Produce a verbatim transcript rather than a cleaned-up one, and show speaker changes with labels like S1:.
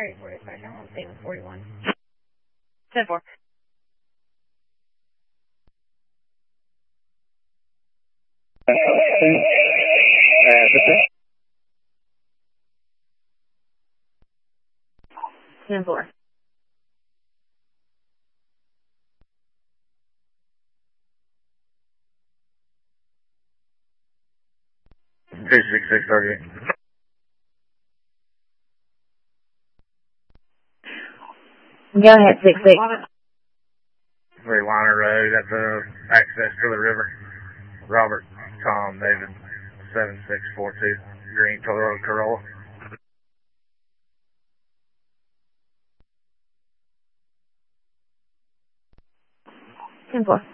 S1: Alright, forty-five, now I'm staying with forty-one.
S2: ten four. ten four.
S3: two six six thirty-eight.
S2: Go ahead, six six.
S3: Three Liner Road, that's uh, access to the river. Robert, Tom, David, seven six four two, Green Toyota Corolla.
S2: ten four.